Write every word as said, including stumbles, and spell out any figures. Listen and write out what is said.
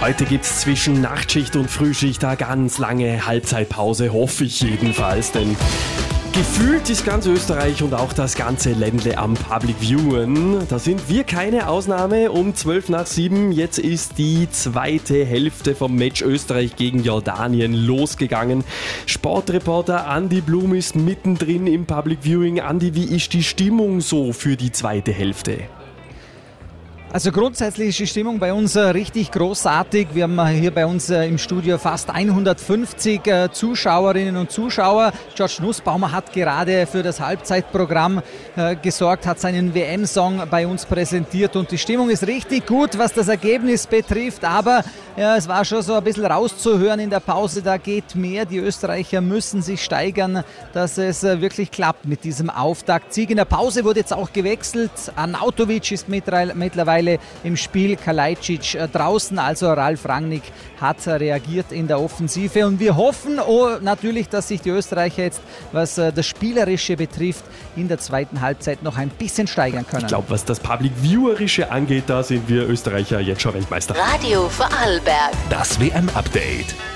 Heute gibt es zwischen Nachtschicht und Frühschicht eine ganz lange Halbzeitpause, hoffe ich jedenfalls, denn gefühlt ist ganz Österreich und auch das ganze Ländle am Public Viewen. Da sind wir keine Ausnahme. Um zwölf nach sieben, jetzt ist die zweite Hälfte vom Match Österreich gegen Jordanien losgegangen. Sportreporter Andi Blum ist mittendrin im Public Viewing. Andi, wie ist die Stimmung so für die zweite Hälfte? Also grundsätzlich ist die Stimmung bei uns richtig großartig. Wir haben hier bei uns im Studio fast hundertfünfzig Zuschauerinnen und Zuschauer. George Nussbaumer hat gerade für das Halbzeitprogramm gesorgt, hat seinen W M-Song bei uns präsentiert und die Stimmung ist richtig gut, was das Ergebnis betrifft. Aber ja, es war schon so ein bisschen rauszuhören in der Pause, da geht mehr. Die Österreicher müssen sich steigern, dass es wirklich klappt mit diesem Auftaktsieg. In der Pause wurde jetzt auch gewechselt. Arnautovic ist mittlerweile im Spiel, Kalajdzic draußen, also Ralf Rangnick hat reagiert in der Offensive und wir hoffen oh, natürlich, dass sich die Österreicher jetzt, was das Spielerische betrifft, in der zweiten Halbzeit noch ein bisschen steigern können. Ich glaube, was das Public Viewerische angeht, da sind wir Österreicher jetzt schon Weltmeister. Radio Vorarlberg. Das W M-Update.